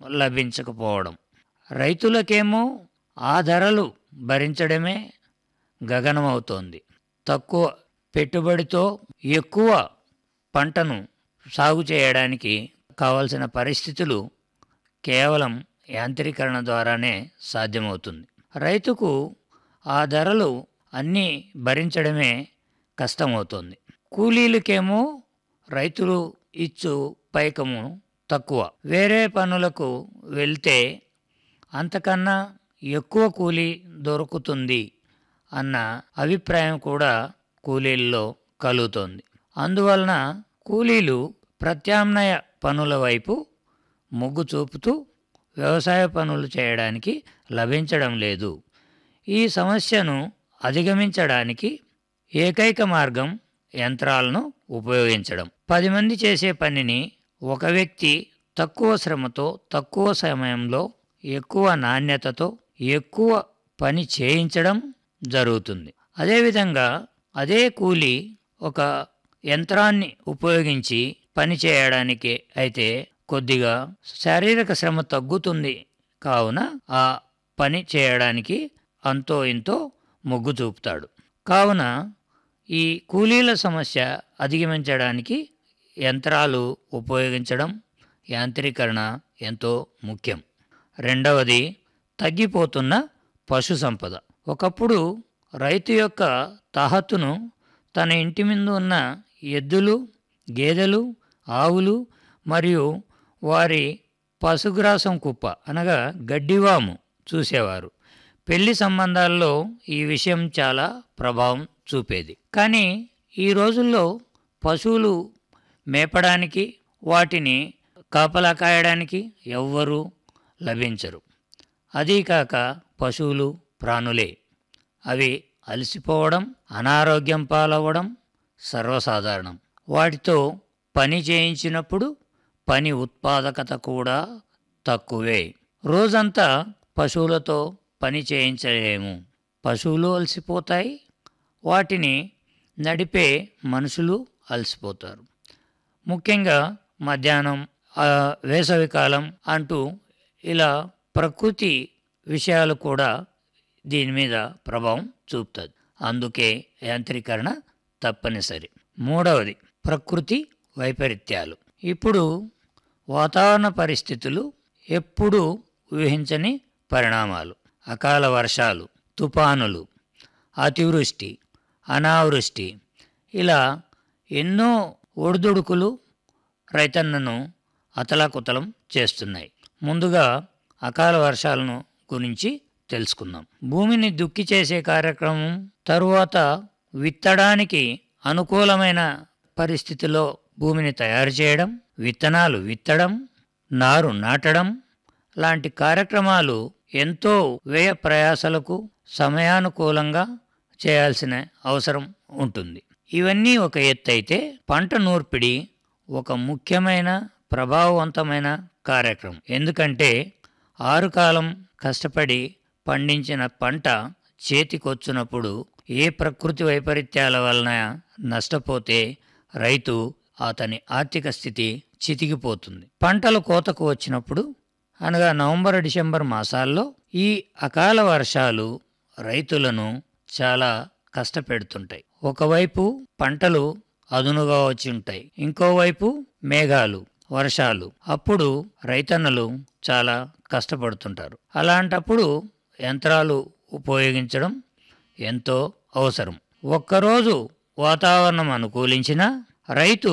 లభించకపోవడం. రైతులకేమో ఆ ధరలు భరించడమే గగనమవుతోంది. తక్కువ పెట్టుబడితో ఎక్కువ పంటను సాగు చేయడానికి కావలసిన పరిస్థితులు కేవలం యాంత్రీకరణ ద్వారానే సాధ్యమవుతుంది. రైతుకు ఆ ధరలు అన్నీ భరించడమే కష్టమవుతుంది. కూలీలకేమో రైతులు ఇచ్చు పైకము తక్కువ. వేరే పనులకు వెళ్తే అంతకన్నా ఎక్కువ కూలీ దొరుకుతుంది అన్న అభిప్రాయం కూడా కూలీల్లో కలుగుతోంది. అందువలన కూలీలు ప్రత్యామ్నాయ పనుల వైపు మొగ్గు చూపుతూ వ్యవసాయ పనులు చేయడానికి లభించడం లేదు. ఈ సమస్యను అధిగమించడానికి ఏకైక మార్గం యంత్రాలను ఉపయోగించడం. 10 మంది చేసే పనిని ఒక వ్యక్తి తక్కువ శ్రమతో, తక్కువ సమయంలో, ఎక్కువ నాణ్యతతో ఎక్కువ పని చేయించడం జరుగుతుంది. అదేవిధంగా అదే కూలి ఒక యంత్రాన్ని ఉపయోగించి పని చేయడానికి అయితే కొద్దిగా శారీరక శ్రమ తగ్గుతుంది. కావున ఆ పని చేయడానికి అంతో ఇంతో మొగ్గు చూపుతాడు. కావున ఈ కూలీల సమస్య అధిగమించడానికి యంత్రాలు ఉపయోగించడం, యాంత్రీకరణ ఎంతో ముఖ్యం. రెండవది, తగ్గిపోతున్న పశు సంపద. ఒకప్పుడు రైతు యొక్క తాహతును తన ఇంటి ముందు ఉన్న ఎద్దులు, గేదెలు, ఆవులు మరియు వారి పశుగ్రాసం కుప్ప అనగా గడ్డివాము చూసేవారు. పెళ్లి సంబంధాల్లో ఈ విషయం చాలా ప్రభావం చూపేది. కానీ ఈ రోజుల్లో పశువులు మేపడానికి, వాటిని కాపలా కాయడానికి ఎవ్వరూ లభించరు. అదీకాక పశువులు ప్రాణులే. అవి అలసిపోవడం, అనారోగ్యం పాలవ్వడం సర్వసాధారణం. వాటితో పని చేయించినప్పుడు పని ఉత్పాదకత కూడా తక్కువే. రోజంతా పశువులతో పని చేయించలేము. పశువులు అలసిపోతాయి, వాటిని నడిపే మనుషులు అలసిపోతారు. ముఖ్యంగా మధ్యాహ్నం, వేసవికాలం అంటూ ఇలా ప్రకృతి విషయాలు కూడా దీని మీద ప్రభావం చూపుతుంది. అందుకే యాంత్రీకరణ తప్పనిసరి. మూడవది, ప్రకృతి వైపరీత్యాలు. ఇప్పుడు వాతావరణ పరిస్థితులు ఎప్పుడూ ఊహించని పరిణామాలు. అకాల వర్షాలు, తుఫానులు, అతివృష్టి, అనావృష్టి ఇలా ఎన్నో ఒడిదుడుకులు రైతన్నను అతలాకుతలం చేస్తున్నాయి. ముందుగా అకాల వర్షాలను గురించి తెలుసుకుందాం. భూమిని దుక్కి చేసే కార్యక్రమం, తరువాత విత్తడానికి అనుకూలమైన పరిస్థితిలో భూమిని తయారు చేయడం, విత్తనాలు విత్తడం, నారు నాటడం లాంటి కార్యక్రమాలు ఎంతో వ్యయ ప్రయాసలకు సమయానుకూలంగా చేయాల్సిన అవసరం ఉంటుంది. ఇవన్నీ ఒక ఎత్తైతే పంట నూర్పిడి ఒక ముఖ్యమైన ప్రభావవంతమైన కార్యక్రమం. ఎందుకంటే 6 కాలం కష్టపడి పండించిన పంట చేతికొచ్చినప్పుడు ఏ ప్రకృతి వైపరీత్యాల వలన నష్టపోతే రైతు అతని ఆర్థిక స్థితి చితికిపోతుంది. పంటలు కోతకు వచ్చినప్పుడు అనగా నవంబర్, డిసెంబర్ మాసాల్లో ఈ అకాల వర్షాలు రైతులను చాలా కష్టపెడుతుంటాయి. ఒకవైపు పంటలు అదునుగా వచ్చి ఉంటాయి, ఇంకోవైపు మేఘాలు, వర్షాలు. అప్పుడు రైతన్నలు చాలా కష్టపడుతుంటారు. అలాంటప్పుడు యంత్రాలు ఉపయోగించడం ఎంతో అవసరం. ఒక్కరోజు వాతావరణం అనుకూలించినా రైతు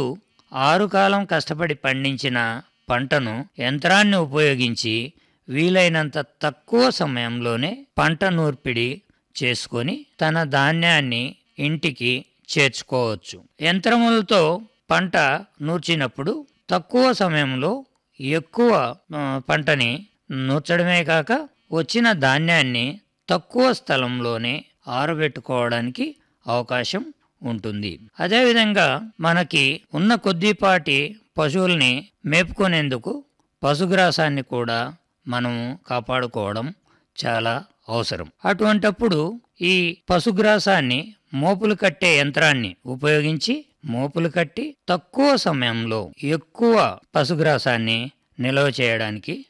6 కాలం కష్టపడి పండించిన పంటను యంత్రాన్ని ఉపయోగించి వీలైనంత తక్కువ సమయంలోనే పంట నూర్పిడి చేసుకొని తన ధాన్యాన్ని ఇంటికి చేర్చుకోవచ్చు. యంత్రములతో పంట నూర్చినప్పుడు తక్కువ సమయంలో ఎక్కువ పంటని నూర్చడమే కాక వచ్చిన ధాన్యాన్ని తక్కువ స్థలంలోనే ఆరబెట్టుకోవడానికి అవకాశం ఉంటుంది. అదేవిధంగా మనకి ఉన్న కొద్దిపాటి పశువుల్ని మేపుకునేందుకు పశుగ్రాసాన్ని కూడా మనము కాపాడుకోవడం చాలా అవసరం. అటువంటప్పుడు ఈ పశుగ్రాసాన్ని మోపులు కట్టే యంత్రాన్ని ఉపయోగించి మోపులు కట్టి తక్కువ సమయంలో ఎక్కువ పశుగ్రాసాన్ని నిల్వ చేయడానికి